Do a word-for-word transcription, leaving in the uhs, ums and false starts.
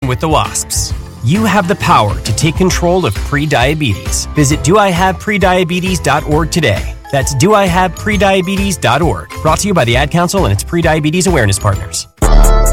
with the wasps. You have the power to take control of prediabetes. Visit do I have prediabetes dot org today. That's do I have prediabetes dot org. Brought to you by the Ad Council and its prediabetes awareness partners.